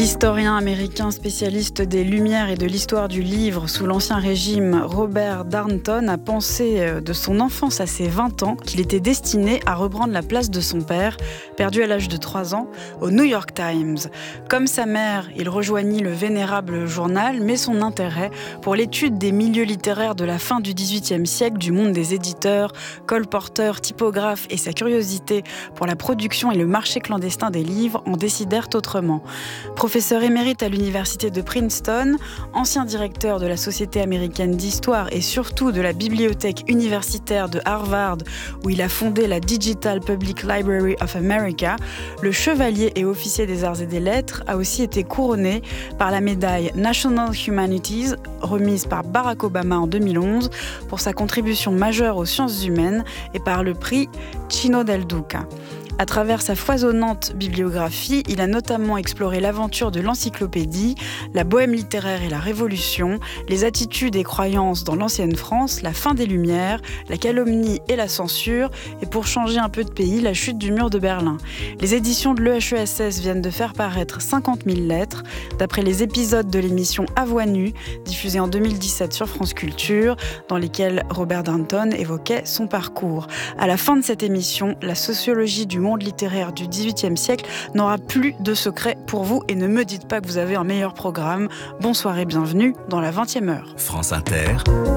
L'historien américain spécialiste des Lumières et de l'histoire du livre sous l'Ancien Régime, Robert Darnton, a pensé de son enfance à ses 20 ans qu'il était destiné à reprendre la place de son père, perdu à l'âge de 3 ans, au New York Times. Comme sa mère, il rejoignit le vénérable journal, mais son intérêt pour l'étude des milieux littéraires de la fin du XVIIIe siècle, du monde des éditeurs, colporteurs, typographes et sa curiosité pour la production et le marché clandestin des livres en décidèrent autrement. Professeur émérite à l'université de Princeton, ancien directeur de la Société américaine d'histoire et surtout de la bibliothèque universitaire de Harvard, où il a fondé la Digital Public Library of America, le chevalier et officier des arts et des lettres a aussi été couronné par la médaille National Humanities, remise par Barack Obama en 2011 pour sa contribution majeure aux sciences humaines, et par le prix Chino del Duca. À travers sa foisonnante bibliographie, il a notamment exploré l'aventure de l'encyclopédie, la bohème littéraire et la Révolution, les attitudes et croyances dans l'ancienne France, la fin des Lumières, la calomnie et la censure, et pour changer un peu de pays, la chute du mur de Berlin. Les éditions de l'EHESS viennent de faire paraître 50 000 lettres, d'après les épisodes de l'émission À voix nue, diffusée en 2017 sur France Culture, dans lesquels Robert Darnton évoquait son parcours. À la fin de cette émission, la sociologie du monde littéraire du XVIIIe siècle n'aura plus de secret pour vous, et ne me dites pas que vous avez un meilleur programme. Bonsoir et bienvenue dans la 20e heure. France Inter,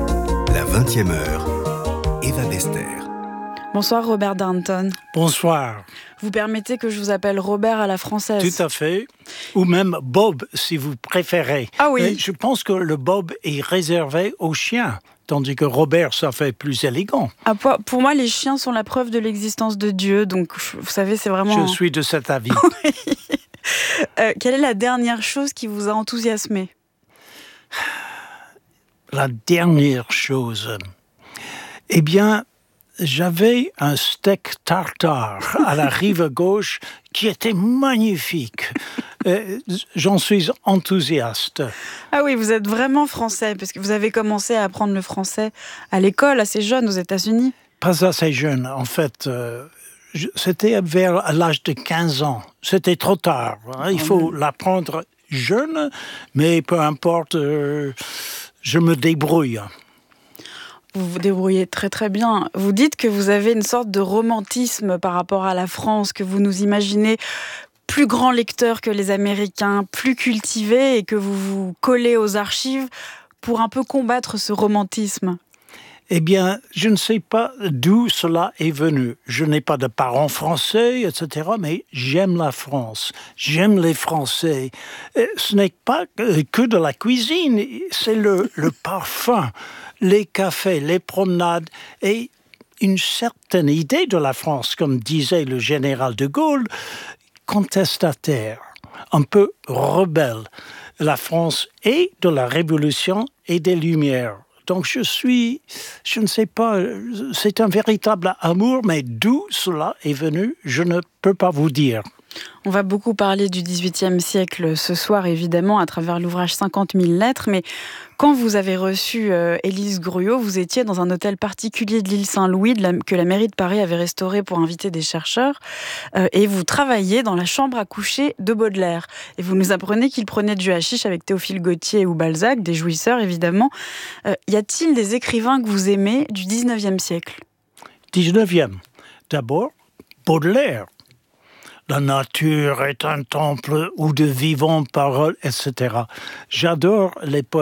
la 20e heure, Eva Bester. Bonsoir Robert Darnton. Bonsoir. Vous permettez que je vous appelle Robert à la française? Tout à fait. Ou même Bob, si vous préférez. Ah oui. Mais je pense que le Bob est réservé aux chiens, tandis que Robert, ça fait plus élégant. Ah, pour moi, les chiens sont la preuve de l'existence de Dieu. Donc, vous savez, c'est vraiment... Je suis de cet avis. Oui. Quelle est la dernière chose qui vous a enthousiasmé? La dernière chose... Eh bien... J'avais un steak tartare à la rive gauche qui était magnifique. J'en suis enthousiaste. Ah oui, vous êtes vraiment français, parce que vous avez commencé à apprendre le français à l'école, assez jeune, aux États-Unis. Pas assez jeune, en fait. C'était vers l'âge de 15 ans. C'était trop tard. Il faut l'apprendre jeune, mais peu importe, je me débrouille. Vous vous débrouillez très très bien. Vous dites que vous avez une sorte de romantisme par rapport à la France, que vous nous imaginez plus grand lecteur que les Américains, plus cultivé, et que vous vous collez aux archives pour un peu combattre ce romantisme. Eh bien, je ne sais pas d'où cela est venu. Je n'ai pas de parents français, etc., mais j'aime la France. J'aime les Français. Ce n'est pas que de la cuisine, c'est le parfum, les cafés, les promenades et une certaine idée de la France, comme disait le général de Gaulle, contestataire, un peu rebelle. La France est de la Révolution et des Lumières. Donc je ne sais pas, c'est un véritable amour, mais d'où cela est venu, je ne peux pas vous dire. On va beaucoup parler du XVIIIe siècle ce soir, évidemment, à travers l'ouvrage 50 000 lettres, mais quand vous avez reçu Élise Gruot, vous étiez dans un hôtel particulier de l'île Saint-Louis que la mairie de Paris avait restauré pour inviter des chercheurs, et vous travailliez dans la chambre à coucher de Baudelaire. Et vous nous apprenez qu'il prenait du hashish avec Théophile Gautier ou Balzac, des jouisseurs évidemment. Y a-t-il des écrivains que vous aimez du XIXe siècle? 19e. D'abord, Baudelaire. La nature est un temple où de vivantes paroles, etc. J'adore les poètes